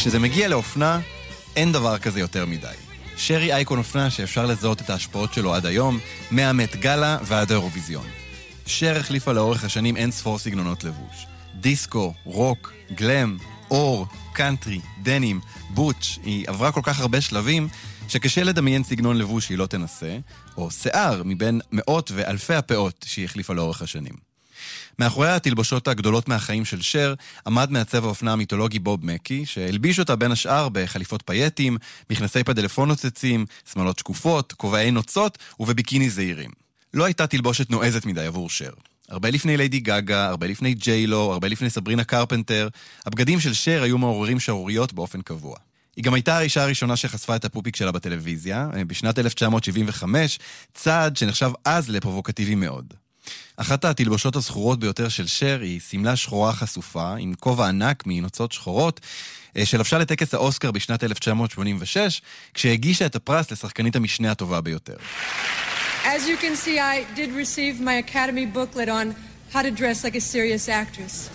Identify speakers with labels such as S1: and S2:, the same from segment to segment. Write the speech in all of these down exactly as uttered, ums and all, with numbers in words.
S1: כשזה מגיע לאופנה, אין דבר כזה יותר מדי. שר היא אייקון אופנה שאפשר לזהות את ההשפעות שלו עד היום, מהמת גלה ועד האירוויזיון. שר החליפה לאורך השנים אין ספור סגנונות לבוש. דיסקו, רוק, גלם, אור, קאנטרי, דנים, בוטש. היא עברה כל כך הרבה שלבים שקשה לדמיין סגנון לבוש שהיא לא תנסה, או שיער מבין מאות ואלפי הפאות שהיא החליפה לאורך השנים. מאחורי התלבושות הגדולות מהחיים של שר עמד מעצב האופנה המיתולוגי בוב מקי, שהלביש אותה בין השאר בחליפות פייטים, מכנסי פדלפון נוצצים, שמלות שקופות, כובעי נוצות ובביקיני זעירים. לא הייתה תלבושת נועזת מדי עבור שר. הרבה לפני ליידי גגה, הרבה לפני ג'יילו, הרבה לפני סברינה קרפנטר, הבגדים של שר היו מעוררים שערוריות באופן קבוע. היא גם הייתה האישה הראשונה שחשפה את הפופיק שלה בטלוויזיה, בשנת אלף תשע מאות שבעים וחמש, צעד שנחשב אז לפרובוקטיבי מאוד. אחת התלבושות הזכורות ביותר של שר היא סמלה שחורה חשופה, עם כובע ענק מנוצות שחורות, שלבשה לטקס האוסקר בשנת אלף תשע מאות שמונים ושש, כשהגישה את הפרס לשחקנית המשנה הטובה ביותר.
S2: As you can see, I did receive my Academy booklet on how to dress like a serious actress.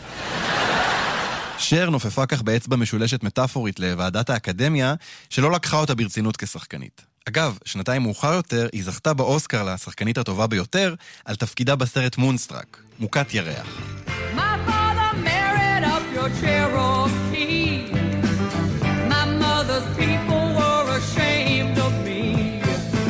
S1: שר נופפה כך באצבע משולשת מטאפורית לוועדת האקדמיה, שלא לקחה אותה ברצינות כשחקנית. אגב, שנתיים מאוחר יותר, היא זכתה באוסקר לשחקנית הטובה ביותר, על תפקידה בסרט מונסטראק, מוכת ירח.
S2: My father married up your Cherokee. My mother's people were ashamed of me.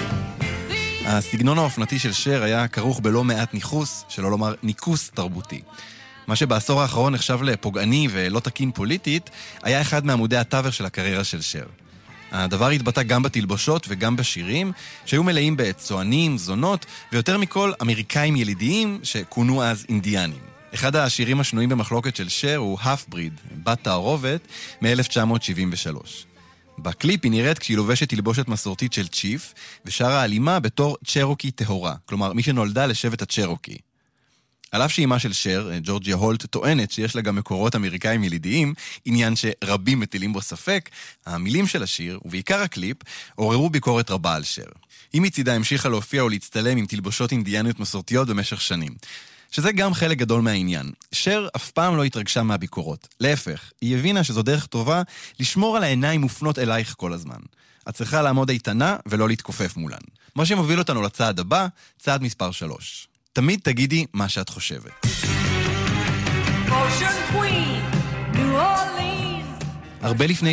S1: הסגנון האופנתי של שר היה כרוך בלא מעט ניחוס, שלא לומר ניקוס תרבותי. מה שבעשור האחרון נחשב לפוגעני ולא תקין פוליטית, היה אחד מעמודי התווך של הקריירה של שר. הדבר התבטא גם בתלבושות וגם בשירים, שהיו מלאים בצוענים, זונות, ויותר מכל אמריקאים ילידיים שכונו אז אינדיאנים. אחד השירים השנויים במחלוקת של שר הוא Half-Breed, בת תערובת, מ-אלף תשע מאות שבעים ושלוש. בקליפ היא נראית כשהיא לובשת תלבושת מסורתית של צ'יף, ושרה האלימה בתור צ'רוקי טהורה, כלומר מי שנולדה לשבט הצ'רוקי. על אף שאימה של שר, ג'ורג'יה הולט, טוענת שיש לה גם מקורות אמריקאים ילידיים, עניין שרבים מטילים בו ספק, המילים של השיר, ובעיקר הקליפ, עוררו ביקורת רבה על שר. היא מצידה המשיכה להופיע ולהצטלם עם תלבושות אינדיאניות מסורתיות במשך שנים. שזה גם חלק גדול מהעניין. שר אף פעם לא התרגשה מהביקורות. להפך, היא הבינה שזו דרך טובה לשמור על העיניים מופנות אלייך כל הזמן. את צריכה לעמוד איתנה ולא להתכופף מולן. מה שמוביל אותנו לצעד הבא, צעד מספר שלוש. תמיד תגידי מה שאת חושבת. הרבה לפני